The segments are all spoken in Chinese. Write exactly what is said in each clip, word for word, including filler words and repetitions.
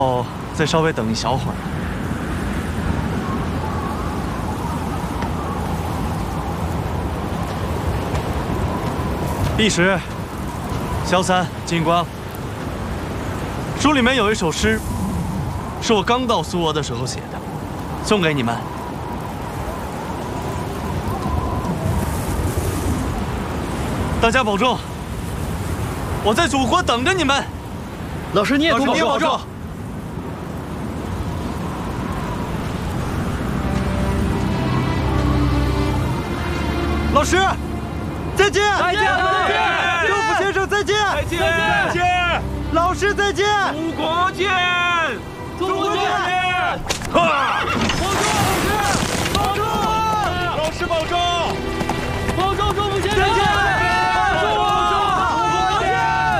哦，再稍微等一小会儿。第十，萧三、金光，书里面有一首诗，是我刚到苏俄的时候写的，送给你们。大家保重，我在祖国等着你们。 老师你也你也保重。 老师，再见！ 再见！再见！ 政府先生再见！ 再见！再见！ 老师再见！ 祖国见！ 祖国见！ 哈！保重，老师！保重！老师保重！保重，政府先生！再见！保重！保重！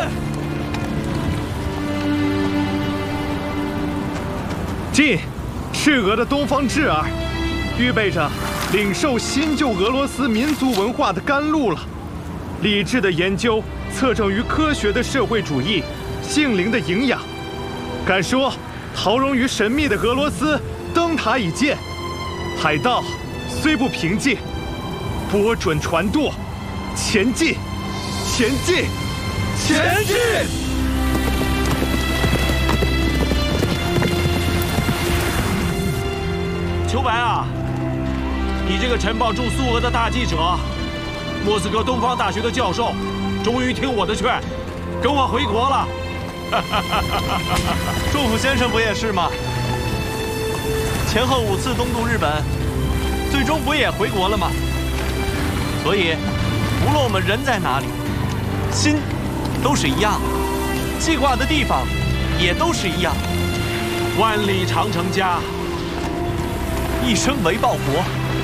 晋，赤俄的东方智儿，预备着。 领受新旧俄罗斯民族文化的甘露了，理智的研究侧重于科学的社会主义，性灵的营养。敢说，陶融于神秘的俄罗斯灯塔已建，海盗虽不平静，波准船舵，前进，前进，前进！ 秋白啊！ 你这个晨报驻苏俄的大记者，莫斯科东方大学的教授，终于听我的劝，跟我回国了。 祝福先生不也是吗？前后五次东渡日本，最终不也回国了吗？所以，无论我们人在哪里，心都是一样的，记挂的地方也都是一样。 万里长城家， 一生为报国。